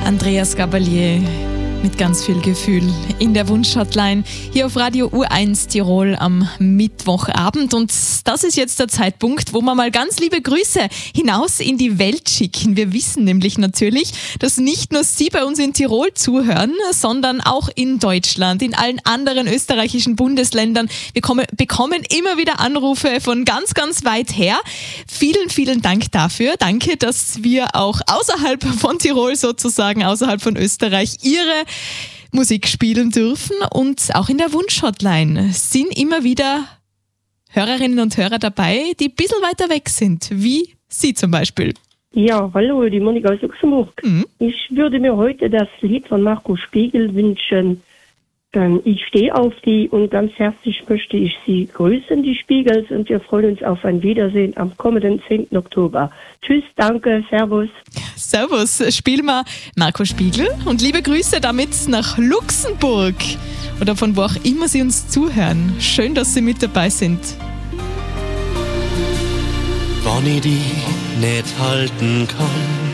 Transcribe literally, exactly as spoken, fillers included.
Andreas Gabalier mit ganz viel Gefühl in der Wunschhotline hier auf Radio U eins Tirol am Mittwochabend. Und das ist jetzt der Zeitpunkt, wo wir mal ganz liebe Grüße hinaus in die Welt schicken. Wir wissen nämlich natürlich, dass nicht nur Sie bei uns in Tirol zuhören, sondern auch in Deutschland, in allen anderen österreichischen Bundesländern. Wir kommen, bekommen immer wieder Anrufe von ganz, ganz weit her. Vielen, vielen Dank dafür. Danke, dass wir auch außerhalb von Tirol sozusagen, außerhalb von Österreich, Ihre Musik spielen dürfen. Und auch in der Wunschhotline sind immer wieder Hörerinnen und Hörer dabei, die ein bisschen weiter weg sind, wie Sie zum Beispiel. Ja, hallo, die Monika aus Luxemburg. Mhm. Ich würde mir heute das Lied von Marco Spiegel wünschen. Ähm, ich stehe auf die und ganz herzlich möchte ich Sie grüßen, die Spiegels, und wir freuen uns auf ein Wiedersehen am kommenden zehnten Oktober. Tschüss, danke, servus. Servus, spielen wir Marco Spiegel und liebe Grüße damit nach Luxemburg oder von wo auch immer Sie uns zuhören. Schön, dass Sie mit dabei sind. Wenn ich dich nicht halten kann,